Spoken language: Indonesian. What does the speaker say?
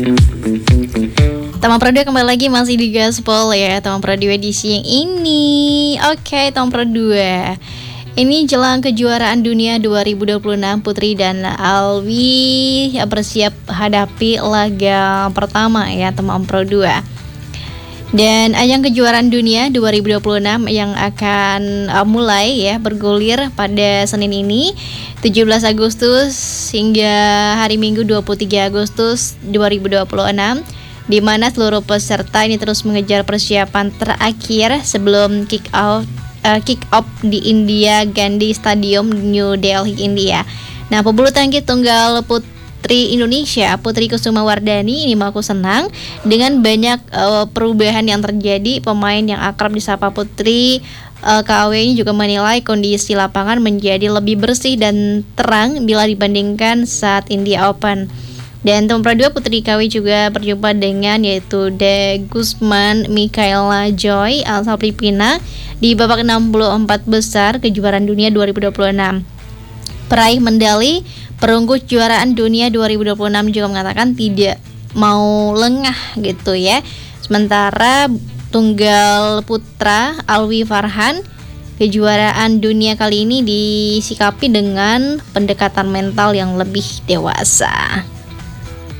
Teman Pro 2 kembali lagi masih di Gaspol ya, Teman Pro 2 edisi yang ini. Oke, Teman Pro 2. Ini jelang kejuaraan dunia 2026 Putri dan Alwi bersiap hadapi laga pertama ya, Teman Pro 2. Dan ajang kejuaraan dunia 2026 yang akan mulai ya bergulir pada Senin ini 17 Agustus hingga hari Minggu 23 Agustus 2026, di mana seluruh peserta ini terus mengejar persiapan terakhir sebelum kick off di India Gandhi Stadium New Delhi, India. Nah, pebulu tangkis tunggal Putri Indonesia, Putri Kusumawardhani ini mengaku senang dengan banyak perubahan yang terjadi. Pemain yang akrab disapa Putri KW ini juga menilai kondisi lapangan menjadi lebih bersih dan terang bila dibandingkan saat India Open. Dan Teman Pro 2 Putri KW juga berjumpa dengan yaitu De Guzman Michaela Joy asal Filipina di babak 64 besar kejuaraan dunia 2026. Peraih medali perunggu kejuaraan dunia 2026 juga mengatakan tidak mau lengah gitu ya. Sementara tunggal putra Alwi Farhan, kejuaraan dunia kali ini disikapi dengan pendekatan mental yang lebih dewasa.